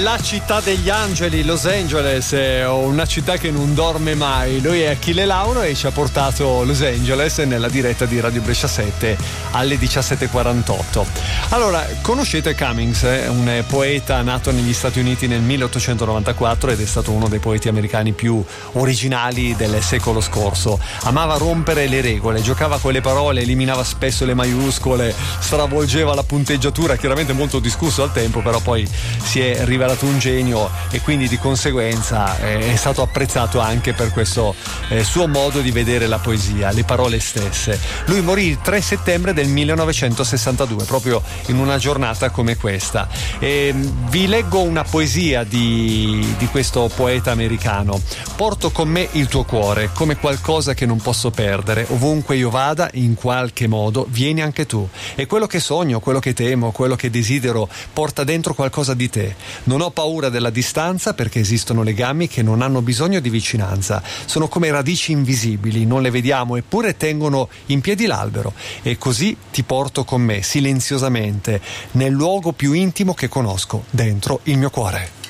La città degli angeli, Los Angeles, è una città che non dorme mai. Lui è Achille Lauro e ci ha portato Los Angeles nella diretta di Radio Brescia 7 alle 17:48. Allora, conoscete Cummings, un poeta nato negli Stati Uniti nel 1894 ed è stato uno dei poeti americani più originali del secolo scorso. Amava rompere le regole, giocava con le parole, eliminava spesso le maiuscole, stravolgeva la punteggiatura, chiaramente molto discusso al tempo, però poi si è rivelato un genio e quindi di conseguenza è stato apprezzato anche per questo suo modo di vedere la poesia, le parole stesse. Lui morì il 3 settembre del 1962, proprio in una giornata come questa. Vi leggo una poesia di questo poeta americano. Porto con me il tuo cuore come qualcosa che non posso perdere. Ovunque io vada, in qualche modo, vieni anche tu. E quello che sogno, quello che temo, quello che desidero porta dentro qualcosa di te. Non ho paura della distanza perché esistono legami che non hanno bisogno di vicinanza. Sono come radici invisibili, non le vediamo eppure tengono in piedi l'albero. E così ti porto con me, silenziosamente, nel luogo più intimo che conosco, dentro il mio cuore.